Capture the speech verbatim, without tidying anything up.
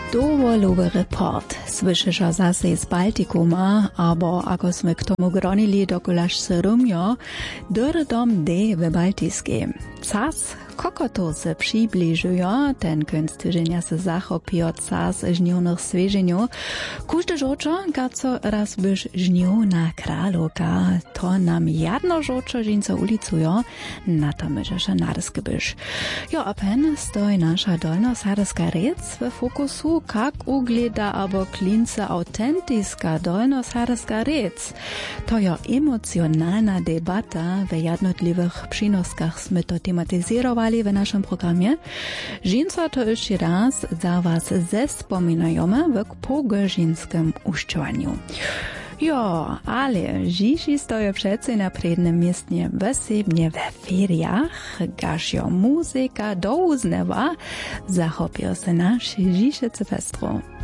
Dowolowy report. Słyszysz zase z Baltikuma, abo ako sme k tomu gronili dokulaż Syrumio, dom D w Baltiskie. Cas, koko to se przybliżują, ten koniec tydzienia se zachopiło cas żniwnych swieżeniów. Każdy żoczo, gaco raz byś żnił na kraloka, to nam jedno żoczo żinca ulicują, na to myżesze narsky byś. Jo, a pen stoi nasza dolnosarska rec w fokusu, jak ugleda abo klince autentyska dolnosarska rec. To jo emocjonalna debata w jednotliwych przynoskach sme to tematyzirowali w naszym programie. Żinca to jeszcze raz za was zespominajemy w pogożynskim uszczowaniu. Jo, ale dziś stoję przece na przednim miejscu wesebnie we feriach, gaż jo muzyka do uznewa zachopił się nasz dzisiejszy festro.